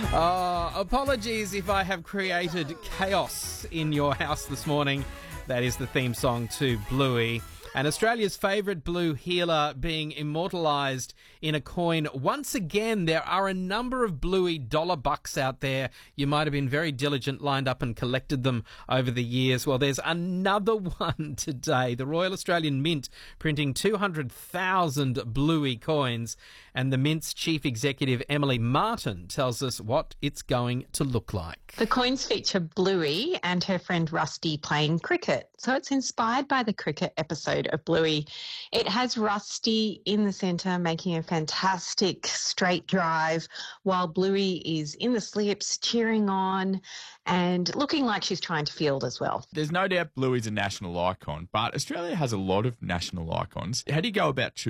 Apologies if I have created chaos in your house this morning. That is the theme song to Bluey. And Australia's favourite blue healer being immortalised in a coin. Once again, there are a number of Bluey dollar bucks out there. You might have been very diligent, lined up and collected them over the years. Well, there's another one today. The Royal Australian Mint printing 200,000 Bluey coins. And the Mint's chief executive, Emily Martin, tells us what it's going to look like. The coins feature Bluey and her friend Rusty playing cricket. So it's inspired by the cricket episode of Bluey. It has Rusty in the centre making a fantastic straight drive while Bluey is in the slips cheering on and looking like she's trying to field as well. There's no doubt Bluey's a national icon, but Australia has a lot of national icons. How do you go about choosing